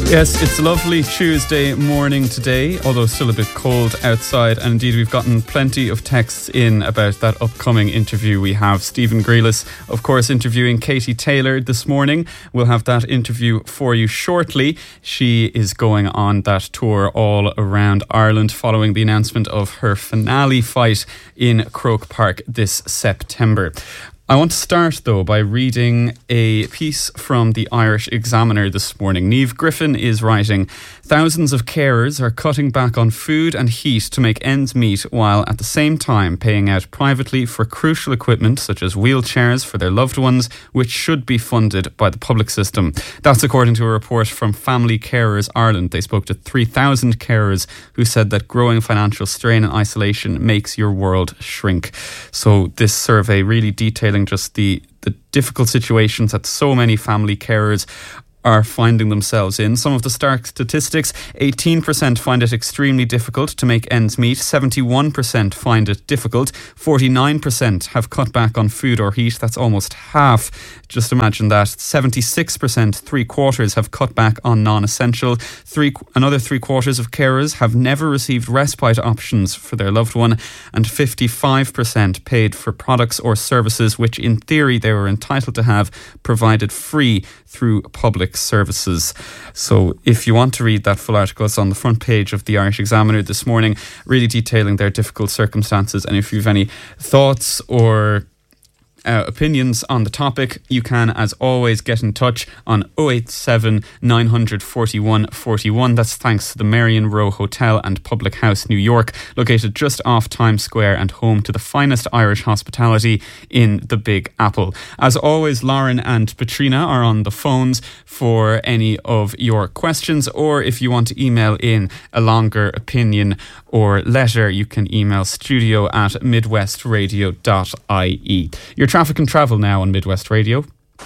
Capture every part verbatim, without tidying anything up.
Yes, it's a lovely Tuesday morning today, although still a bit cold outside. And indeed, we've gotten plenty of texts in about that upcoming interview we have. Stephen Grealis, of course, interviewing Katie Taylor this morning. We'll have that interview for you shortly. She is going on that tour all around Ireland following the announcement of her finale fight in Croke Park this September. I want to start, though, by reading a piece from the Irish Examiner this morning. Niamh Griffin is writing, "Thousands of carers are cutting back on food and heat to make ends meet, while at the same time paying out privately for crucial equipment such as wheelchairs for their loved ones, which should be funded by the public system." That's according to a report from Family Carers Ireland. They spoke to three thousand carers who said that growing financial strain and isolation makes your world shrink. So this survey really detailing just the, the difficult situations that so many family carers are finding themselves in. Some of the stark statistics: eighteen percent find it extremely difficult to make ends meet, seventy-one percent find it difficult, forty-nine percent have cut back on food or heat. That's almost half. Just imagine that. seventy-six percent, three quarters, have cut back on non-essential. Three, another three quarters of carers have never received respite options for their loved one, and fifty-five percent paid for products or services which in theory they were entitled to have provided free through public services. So if you want to read that full article, it's on the front page of the Irish Examiner this morning, really detailing their difficult circumstances. And if you've any thoughts or Uh, opinions on the topic, you can, as always, get in touch on oh eight seven, nine four one, four one. That's thanks to the Marion Row Hotel and Public House, New York, located just off Times Square and home to the finest Irish hospitality in the Big Apple. As always, Lauren and Petrina are on the phones for any of your questions, or if you want to email in a longer opinion or letter, you can email studio at midwestradio dot I E. Your traffic and travel now on Midwest Radio.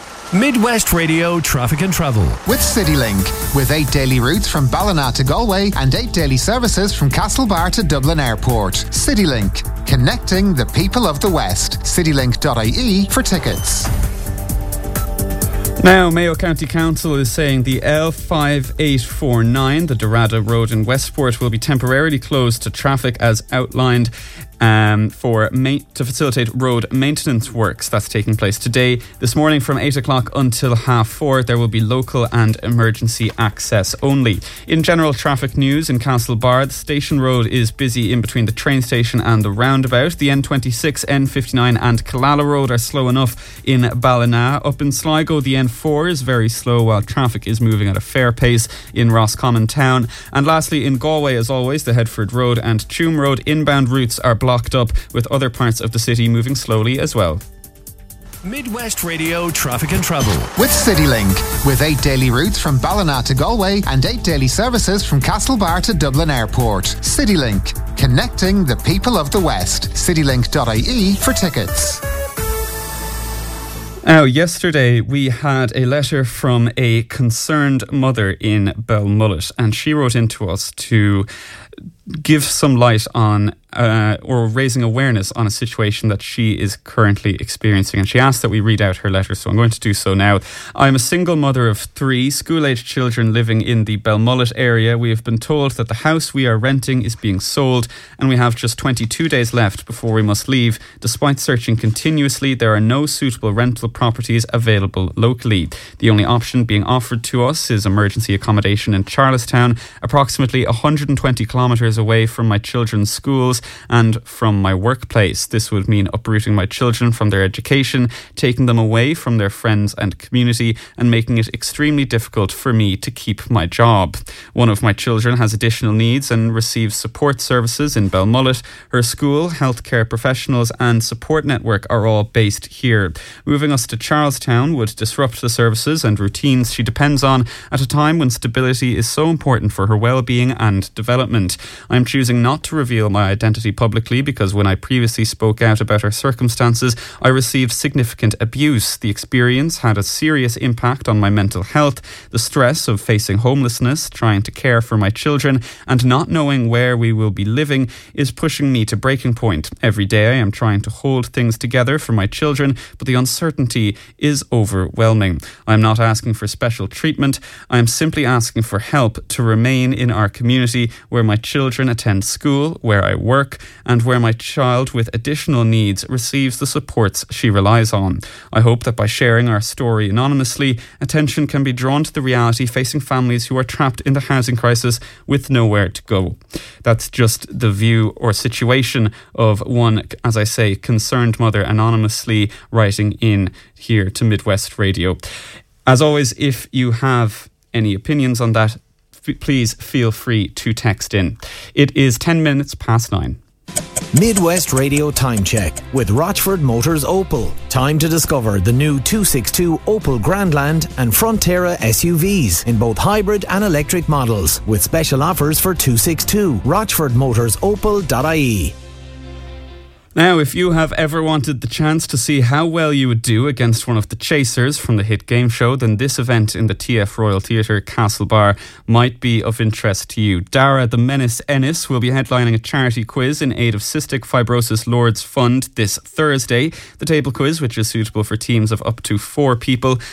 Midwest Radio Traffic and Travel with CityLink, with eight daily routes from Ballina to Galway and eight daily services from Castlebar to Dublin Airport. CityLink, connecting the people of the West. citylink dot I E for tickets. Now, Mayo County Council is saying the L five eight four nine, the Dorada Road in Westport, will be temporarily closed to traffic as outlined um, for ma- to facilitate road maintenance works. That's taking place today. This morning from eight o'clock until half four, there will be local and emergency access only. In general traffic news, in Castlebar, the Station Road is busy in between the train station and the roundabout. The N twenty-six, N fifty-nine and Killala Road are slow enough in Ballina. Up in Sligo, the N four is very slow while traffic is moving at a fair pace in Roscommon Town. And lastly, in Galway, as always, the Headford Road and Tuam Road inbound routes are blocked up, with other parts of the city moving slowly as well. Midwest Radio Traffic and Travel with CityLink, with eight daily routes from Ballina to Galway and eight daily services from Castlebar to Dublin Airport. CityLink, connecting the people of the West. citylink dot I E for tickets. Now, yesterday we had a letter from a concerned mother in Belmullet, and she wrote into us to give some light on uh, or raising awareness on a situation that she is currently experiencing, and she asked that we read out her letter, so I'm going to do so now. "I'm a single mother of three school-aged children living in the Belmullet area. We have been told that the house we are renting is being sold, and we have just twenty-two days left before we must leave. Despite searching continuously, there are no suitable rental properties available locally. The only option being offered to us is emergency accommodation in Charlestown, approximately one hundred twenty kilometres away from my children's schools and from my workplace. This would mean uprooting my children from their education, taking them away from their friends and community, and making it extremely difficult for me to keep my job. One of my children has additional needs and receives support services in Belmullet. Her school, healthcare professionals and support network are all based here. Moving us to Charlestown would disrupt the services and routines she depends on at a time when stability is so important for her well-being and development. I am choosing not to reveal my identity publicly because when I previously spoke out about our circumstances, I received significant abuse. The experience had a serious impact on my mental health. The stress of facing homelessness, trying to care for my children, and not knowing where we will be living is pushing me to breaking point. Every day I am trying to hold things together for my children, but the uncertainty is overwhelming. I am not asking for special treatment. I am simply asking for help to remain in our community where my children attend school, where I work, and where my child with additional needs receives the supports she relies on. I hope that by sharing our story anonymously, attention can be drawn to the reality facing families who are trapped in the housing crisis with nowhere to go. That's just the view or situation of one, as I say, concerned mother anonymously writing in here to Midwest Radio. As always, if you have any opinions on that, f- please feel free to text in. It is ten minutes past nine. Midwest Radio Time Check with Rochford Motors Opel. Time to discover the new two sixty-two Opel Grandland and Frontera S U Vs in both hybrid and electric models with special offers for two sixty-two. rochford motors opel dot I E. Now, if you have ever wanted the chance to see how well you would do against one of the chasers from the hit game show, then this event in the T F Royal Theatre, Castlebar, might be of interest to you. Dara the Menace Ennis will be headlining a charity quiz in aid of Cystic Fibrosis Lords Fund this Thursday. The table quiz, which is suitable for teams of up to four people,